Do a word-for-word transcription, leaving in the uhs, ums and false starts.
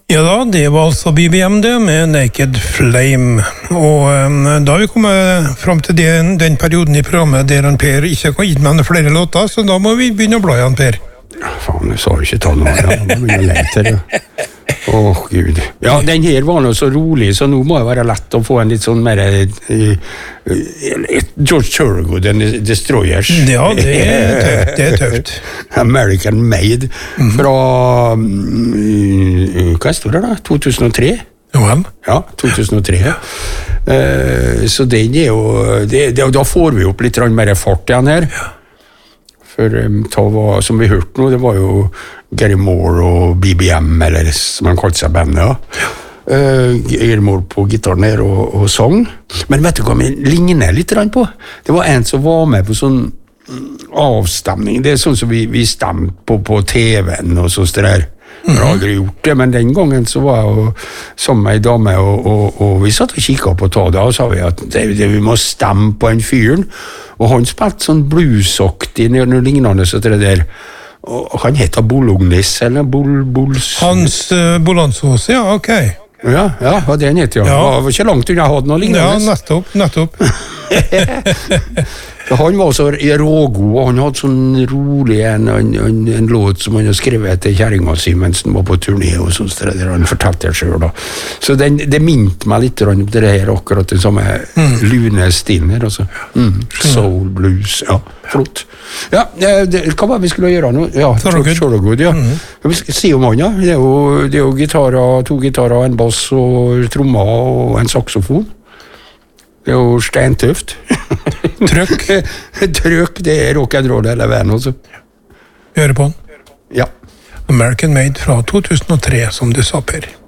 Ja da, det var altså B B M det, med Naked Flame. Og um, da har vi kommet frem til den, den perioden i programmet der han Per ikke kan gi med flere låter, så da må vi begynne å bla i han Per. Ja, faen, jeg sa jo ikke ta noe, ja. Da må jeg lete her, ja. Åh, oh, Gud. Ja, den her var noe så rolig, så nå må det være lett å få en litt sånn mer uh, George Thorogood, en Destroyers. Ja, det er tøft. Det er tøft. American Made, fra uh, hva står det da? to tusen og tre? Well. Ja, to tusen og tre. Uh, så den er jo, det, det, da får vi opp litt mer fart igjen her. Ja. For um, var, som vi hørte nå, det var jo Gary Moore og B B M, eller som han kalte seg bandet. Ja. Uh, Gary Moore på gitaren her og, og sang. Men vet du hva vi ligner litt på? Det var en som var med på sånn avstemning. Det er sånn som vi, vi stemte på på T V-en og så der. Jeg har aldri gjort det, men den gangen så var jeg sammen med en dame, og, og, og vi satt og kikket på ta det, og sa vi at det, det, vi må stemme på en fyren, og han spilte sånn bluesaktig, noe lignende så det der, og han heter Bolognes, eller Bol, Bols... Hans uh, Bolansos, ja, ok. Ja, ja, hva det han heter, ja. ja. Det var ikke langt unna jeg hadde noe lignende. Ja, nettopp, nettopp. Han var så rågod, og han hadde sånn rolig en, en, en, en låt som han hadde skrevet til kjæringa si mens han var på turné, og sånt der han fortalte det selv da. Så den, det minte meg litt om det her, akkurat den samme mm. lune stilen her, altså. Mm. Soul, blues, ja, flott. Ja, det, hva var det vi skulle gjøre nå? Ja, Thorogood, ja. Mm. Jeg vil si om han, ja. Det er jo, det er jo gitarer, to gitarer, en bass og trommer og en saxofon. Det er jo steintøft. Trøkk. Trøkk, det er rock and roll hele veien også. Gjøre på den? Ja. American Made fra to tusen og tre, som du sa, Per.